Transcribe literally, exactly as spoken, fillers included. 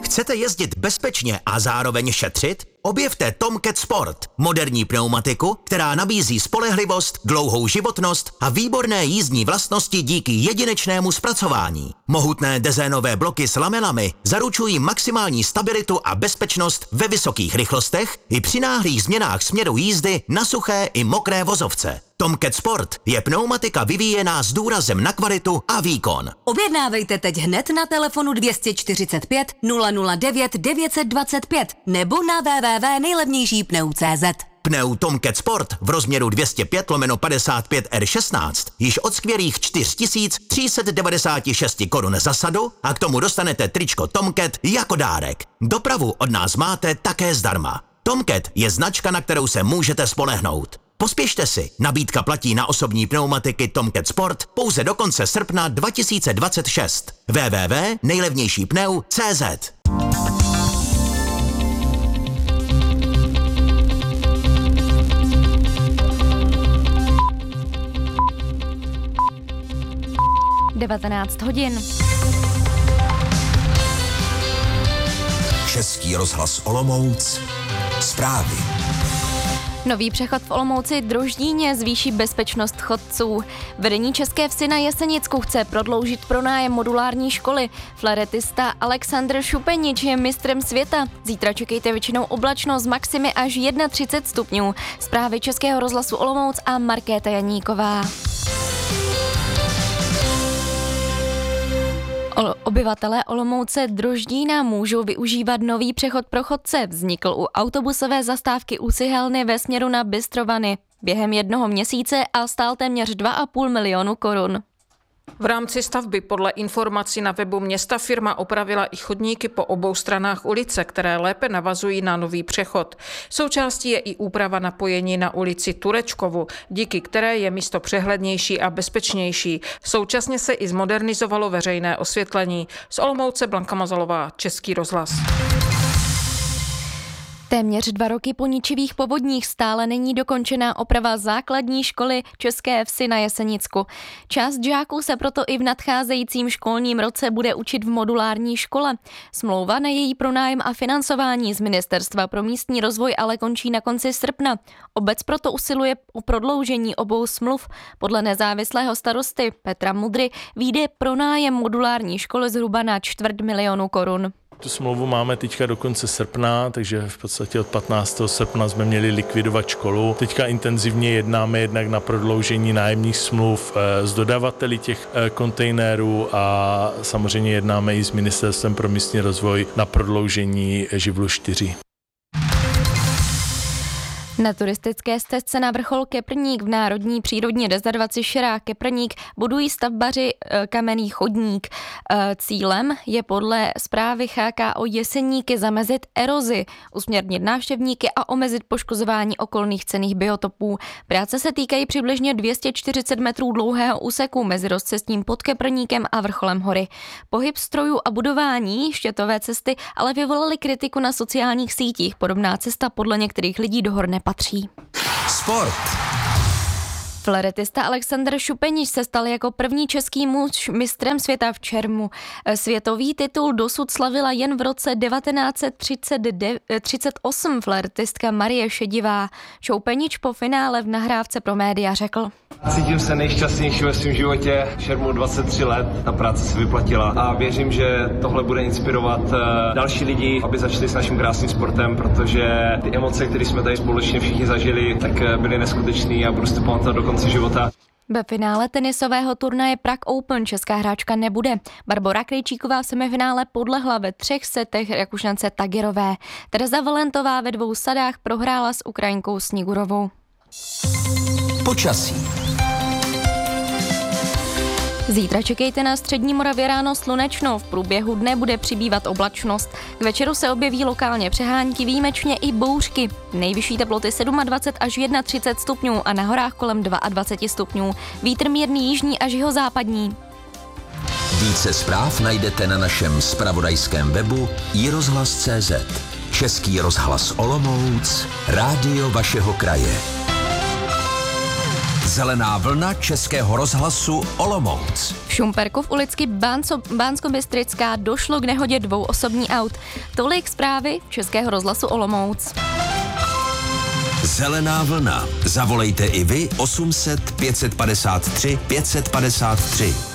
Chcete jezdit bezpečně a zároveň šetřit? Objevte Tomcat Sport, moderní pneumatiku, která nabízí spolehlivost, dlouhou životnost a výborné jízdní vlastnosti díky jedinečnému zpracování. Mohutné dezénové bloky s lamelami zaručují maximální stabilitu a bezpečnost ve vysokých rychlostech i při náhlých změnách směru jízdy na suché i mokré vozovce. Tomcat Sport je pneumatika vyvíjená s důrazem na kvalitu a výkon. Objednávejte teď hned na telefonu dvě stě čtyřicet pět nula nula devět devět set dvacet pět nebo na w w w tečka nejlevnější pneu tečka cé zet. Pneu Tomcat Sport v rozměru dvě stě pět lomeno padesát pět R šestnáct již od skvělých čtyři tisíce tři sta devadesát šest korun za sadu a k tomu dostanete tričko Tomcat jako dárek. Dopravu od nás máte také zdarma. Tomcat je značka, na kterou se můžete spolehnout. Pospěšte si, nabídka platí na osobní pneumatiky Tomcat Sport pouze do konce srpna dva tisíce dvacet šest. w w w tečka nejlevnější pneu tečka cé zet. devatenáct hodin. Český rozhlas Olomouc. Zprávy. Nový přechod v Olomouci Droždíně zvýší bezpečnost chodců. Vedení České Vsi na Jesenicku chce prodloužit pronájem modulární školy. Flaretista Alexandr Šupenič je mistrem světa. Zítra čekejte většinou oblačno s maximy až třicet jedna stupňů. Zprávy Českého rozhlasu Olomouc a Markéta Janíková. Obyvatelé Olomouce Droždína můžou využívat nový přechod pro chodce. Vznikl u autobusové zastávky u Sihelny ve směru na Bystrovany během jednoho měsíce a stál téměř dva a půl milionu korun. V rámci stavby podle informací na webu města firma opravila i chodníky po obou stranách ulice, které lépe navazují na nový přechod. Součástí je i úprava napojení na ulici Turečkovu, díky které je místo přehlednější a bezpečnější. Současně se i zmodernizovalo veřejné osvětlení. Z Olomouce Blanka Mazalová, Český rozhlas. Téměř dva roky po ničivých povodních stále není dokončená oprava základní školy České Vsi na Jesenicku. Část žáků se proto i v nadcházejícím školním roce bude učit v modulární škole. Smlouva na její pronájem a financování z Ministerstva pro místní rozvoj ale končí na konci srpna. Obec proto usiluje o prodloužení obou smluv. Podle nezávislého starosty Petra Mudry vyjde pronájem modulární školy zhruba na čtvrt milionu korun. Tu smlouvu máme teďka do konce srpna, takže v podstatě od patnáctého srpna jsme měli likvidovat školu. Teďka intenzivně jednáme jednak na prodloužení nájemních smluv s dodavateli těch kontejnerů a samozřejmě jednáme i s Ministerstvem pro místní rozvoj na prodloužení živlu čtyři. Na turistické stezce na vrchol Keprník v národní přírodní rezervaci Širá Keprník budují stavbaři kamenný chodník. Cílem je podle zprávy H K O Jeseníky zamezit erozi, usměrnit návštěvníky a omezit poškozování okolních cenných biotopů. Práce se týkají přibližně dvě stě čtyřicet metrů dlouhého úseku mezi rozcestím pod Keprníkem a vrcholem hory. Pohyb strojů a budování štětové cesty ale vyvolaly kritiku na sociálních sítích. Podobná cesta podle některých lidí do hor nepatří. Sport. Flaretista Alexandr Šupenič se stal jako první český muž mistrem světa v čermu. Světový titul dosud slavila jen v roce devatenáct set třicet osm flaretistka Marie Šedivá. Šupenič po finále v nahrávce pro média řekl: Cítím se nejšťastnější ve svém životě, šermu dvacet tři let, ta práce se vyplatila a věřím, že tohle bude inspirovat další lidi, aby začali s naším krásným sportem, protože ty emoce, které jsme tady společně všichni zažili, tak byly neskutečné a budu si to pamatovat do konce života. Ve finále tenisového turnaje Prague Open česká hráčka nebude. Barbora Krejčíková v semifinále podlehla ve třech setech Rakušance Tagerové. Tereza Valentová ve dvou sadách prohrála s Ukrajinkou Snigurovou. Počasí. Zítra čekejte na střední Moravě ráno slunečno, v průběhu dne bude přibývat oblačnost. K večeru se objeví lokálně přehánky, výjimečně i bouřky. Nejvyšší teploty dvacet sedm až třicet jedna stupňů a na horách kolem dvacet dva stupňů. Vítr mírný jižní až jihozápadní. Více zpráv najdete na našem zpravodajském webu i rozhlas tečka cé zet. Český rozhlas Olomouc, rádio vašeho kraje. Zelená vlna Českého rozhlasu Olomouc. V Šumperku v ulici Bánskobystrická došlo k nehodě dvou osobní aut. Tolik zprávy Českého rozhlasu Olomouc. Zelená vlna. Zavolejte i vy osm set pět set padesát tři pět set padesát tři.